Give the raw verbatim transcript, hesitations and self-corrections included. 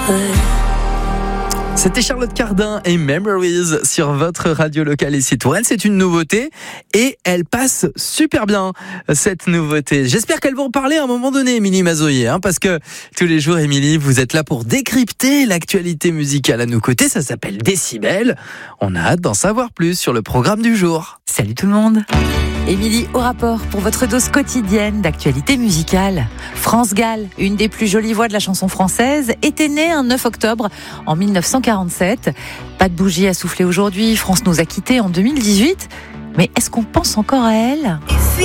C'était Charlotte Cardin et Memories sur votre radio locale ici Touraine. C'est une nouveauté et elle passe super bien, cette nouveauté. J'espère qu'elle va en parler à un moment donné, Émilie Mazoyer, hein, parce que tous les jours, Émilie, vous êtes là pour décrypter l'actualité musicale à nos côtés. Ça s'appelle Décibel. On a hâte d'en savoir plus sur le programme du jour. Salut tout le monde. Émilie au rapport pour votre dose quotidienne d'actualité musicale. France Gall, une des plus jolies voix de la chanson française, était née un neuf octobre en dix-neuf cent quarante-sept. Pas de bougie à souffler aujourd'hui, France nous a quittés en deux mille dix-huit. Mais est-ce qu'on pense encore à elle ?